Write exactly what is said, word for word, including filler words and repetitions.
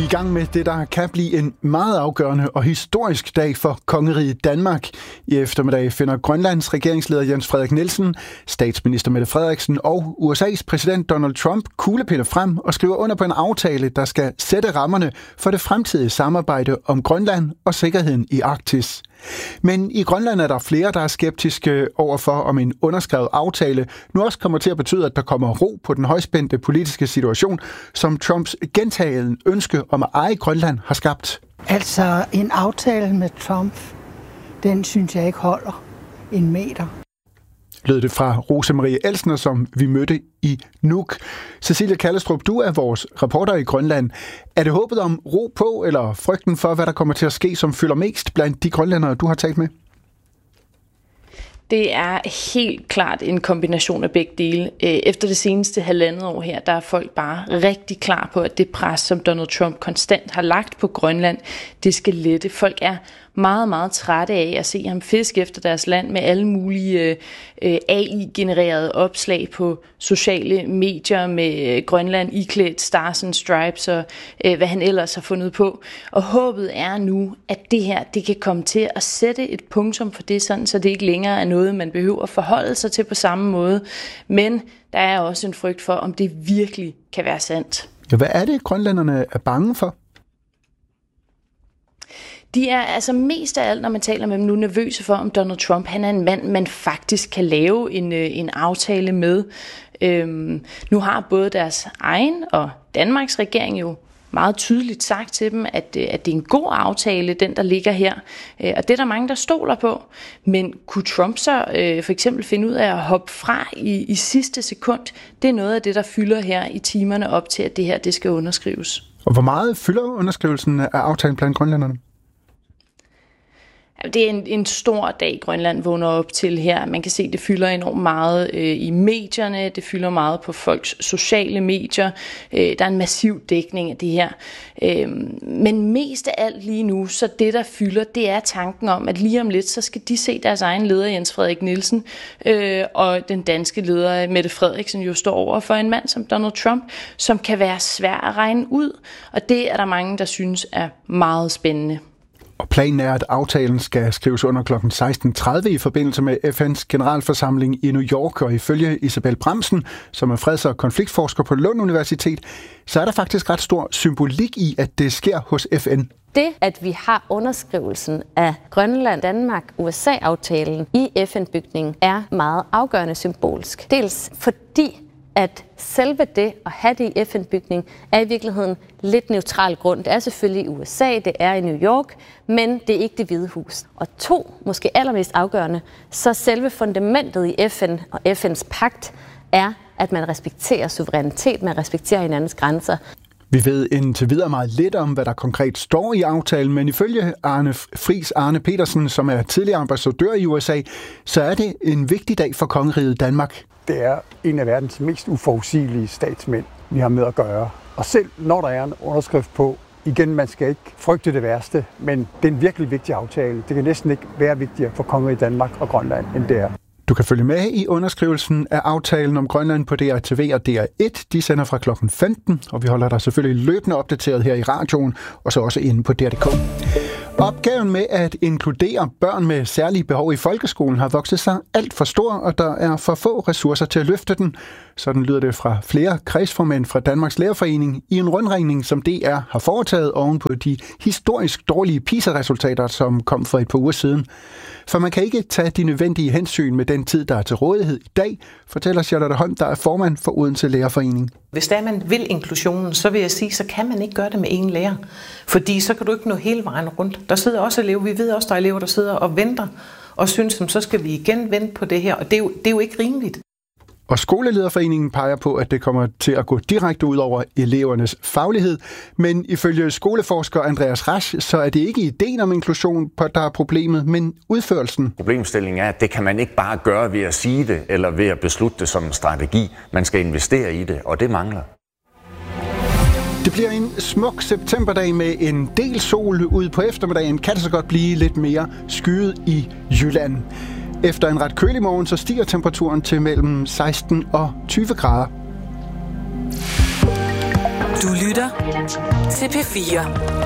gang med det, der kan blive en meget afgørende og historisk dag for kongeriget Danmark. I eftermiddag finder Grønlands regeringsleder Jens Frederik Nielsen, statsminister Mette Frederiksen og U S A's præsident Donald Trump kuglepinde frem og skriver under på en aftale, der skal sætte rammerne for det fremtidige samarbejde om Grønland og sikkerheden i Arktis. Men i Grønland er der flere, der er skeptiske overfor, om en underskrevet aftale nu også kommer til at betyde, at der kommer ro på den højspændte politiske situation, som Trumps gentagne ønske om at eje Grønland har skabt. Altså en aftale med Trump, den synes jeg ikke holder en meter. Lød det fra Rosemarie Elsner, som vi mødte i Nuuk. Cecilie Kallestrup, du er vores reporter i Grønland. Er det håbet om ro på, eller frygten for, hvad der kommer til at ske, som fylder mest blandt de grønlændere, du har talt med? Det er helt klart en kombination af begge dele. Efter det seneste halvandet år her, der er folk bare rigtig klar på, at det pres, som Donald Trump konstant har lagt på Grønland, det skal lette. Folk er meget, meget trætte af at se ham fiske efter deres land med alle mulige øh, A I-genererede opslag på sociale medier med øh, Grønland iklædt Stars and Stripes og øh, hvad han ellers har fundet på. Og håbet er nu, at det her det kan komme til at sætte et punktum for det, sådan, så det ikke længere er noget, man behøver at forholde sig til på samme måde. Men der er også en frygt for, om det virkelig kan være sandt. Ja, hvad er det, grønlænderne er bange for? De er altså mest af alt, når man taler med dem nu, nervøse for, om Donald Trump han er en mand, man faktisk kan lave en, en aftale med. Øhm, nu har både deres egen og Danmarks regering jo meget tydeligt sagt til dem, at, at det er en god aftale, den der ligger her. Og det er der mange, der stoler på. Men kunne Trump så øh, for eksempel finde ud af at hoppe fra i, i sidste sekund? Det er noget af det, der fylder her i timerne op til, at det her det skal underskrives. Og hvor meget fylder underskrivelsen af aftalen blandt grønlænderne? Det er en, en stor dag, Grønland vågner op til her. Man kan se, at det fylder enormt meget øh, i medierne. Det fylder meget på folks sociale medier. Øh, der er en massiv dækning af det her. Øh, men mest af alt lige nu, så det der fylder, det er tanken om, at lige om lidt, så skal de se deres egen leder, Jens Frederik Nielsen, øh, og den danske leder, Mette Frederiksen, jo står over for en mand som Donald Trump, som kan være svær at regne ud. Og det er der mange, der synes er meget spændende. Og planen er, at aftalen skal skrives under klokken seksten tredive i forbindelse med F N's generalforsamling i New York. Og ifølge Isabel Bremsen, som er freds- og konfliktforsker på Lund Universitet, så er der faktisk ret stor symbolik i, at det sker hos F N. Det, at vi har underskrivelsen af Grønland, Danmark, U S A-aftalen i F N-bygningen, er meget afgørende symbolsk. Dels fordi at selve det at have det i F N-bygning er i virkeligheden lidt neutral grund. Det er selvfølgelig i U S A, det er i New York, men det er ikke det Hvide Hus. Og to, måske allermest afgørende, så selve fundamentet i F N og F N's pagt er, at man respekterer suverænitet, man respekterer hinandens grænser. Vi ved indtil videre meget lidt om, hvad der konkret står i aftalen, men ifølge Arne Friis Arne Petersen, som er tidligere ambassadør i U S A, så er det en vigtig dag for kongeriget Danmark. Det er en af verdens mest uforudsigelige statsmænd, vi har med at gøre. Og selv når der er en underskrift på, igen, man skal ikke frygte det værste, men det er en virkelig vigtig aftale. Det kan næsten ikke være vigtigere for kongeriget Danmark og Grønland, end det er. Du kan følge med i underskrivelsen af aftalen om Grønland på D R T V og D R et. De sender fra klokken femten, og vi holder dig selvfølgelig løbende opdateret her i radioen, og så også inde på D R punktum D K. Opgaven med at inkludere børn med særlige behov i folkeskolen har vokset sig alt for stor, og der er for få ressourcer til at løfte den. Sådan lyder det fra flere kredsformænd fra Danmarks Lærerforening i en rundringning, som D R har foretaget oven på de historisk dårlige PISA-resultater, som kom for et par uger siden. For man kan ikke tage de nødvendige hensyn med den tid, der er til rådighed i dag, fortæller Charlotte Holm, der er formand for Odense Lærerforening. Hvis der man vil inklusionen, så vil jeg sige, så kan man ikke gøre det med én lærer. Fordi så kan du ikke nå hele vejen rundt. Der sidder også elever, vi ved også, der er elever, der sidder og venter og synes, så skal vi igen vente på det her. Og det er jo, det er jo ikke rimeligt. Og Skolelederforeningen peger på, at det kommer til at gå direkte ud over elevernes faglighed. Men ifølge skoleforsker Andreas Rasch, så er det ikke ideen om inklusion, der er problemet, men udførelsen. Problemstillingen er, at det kan man ikke bare gøre ved at sige det, eller ved at beslutte det som en strategi. Man skal investere i det, og det mangler. Det bliver en smuk septemberdag med en del sol. Ud på eftermiddagen kan det så godt blive lidt mere skyet i Jylland. Efter en ret kølig morgen, så stiger temperaturen til mellem seksten og tyve grader. Du lytter til P fire.